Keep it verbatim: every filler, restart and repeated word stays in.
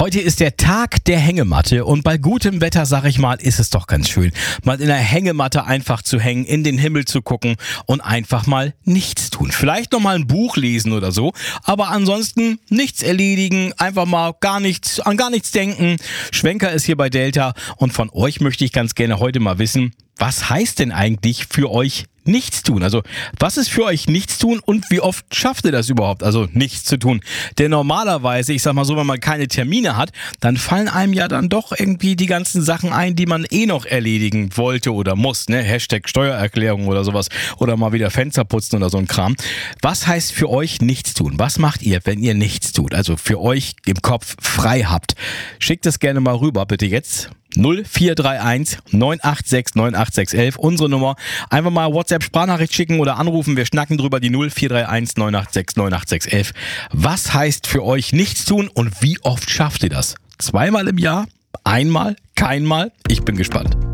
Heute ist der Tag der Hängematte und bei gutem Wetter, sag ich mal, ist es doch ganz schön, mal in der Hängematte einfach zu hängen, in den Himmel zu gucken und einfach mal nichts tun. Vielleicht noch mal ein Buch lesen oder so, aber ansonsten nichts erledigen, einfach mal gar nichts, an gar nichts denken. Schwenker ist hier bei Delta und von euch möchte ich ganz gerne heute mal wissen, was heißt denn eigentlich für euch nichts tun? Also, was ist für euch nichts tun und wie oft schafft ihr das überhaupt? Also, nichts zu tun. Denn normalerweise, ich sag mal so, wenn man keine Termine hat, dann fallen einem ja dann doch irgendwie die ganzen Sachen ein, die man eh noch erledigen wollte oder muss, ne? Hashtag Steuererklärung oder sowas. Oder mal wieder Fenster putzen oder so ein Kram. Was heißt für euch nichts tun? Was macht ihr, wenn ihr nichts tut? Also, für euch im Kopf frei habt. Schickt es gerne mal rüber, bitte jetzt. null vier drei eins neun acht sechs neun acht sechs eins eins, unsere Nummer. Einfach mal WhatsApp-Sprachnachricht schicken oder anrufen. Wir schnacken drüber die null vier drei eins neun acht sechs neun acht sechs eins eins. Was heißt für euch nichts tun und wie oft schafft ihr das? Zweimal im Jahr? Einmal? Keinmal? Ich bin gespannt.